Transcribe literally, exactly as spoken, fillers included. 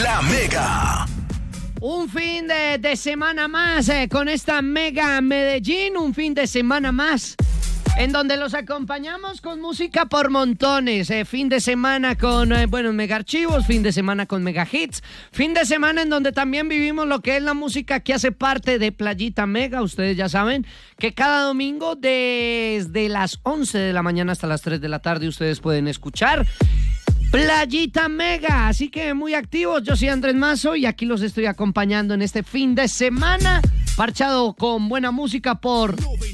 La Mega. Un fin de, de semana más eh, con esta Mega Medellín, un fin de semana más en donde los acompañamos con música por montones, eh, fin de semana con, eh, bueno, mega archivos, fin de semana con mega hits, fin de semana en donde también vivimos lo que es la música que hace parte de Playita Mega. Ustedes ya saben que cada domingo desde las once de la mañana hasta las tres de la tarde ustedes pueden escuchar Playita Mega, así que muy activos. Yo soy Andrés Mazo y aquí los estoy acompañando en este fin de semana, parchado con buena música por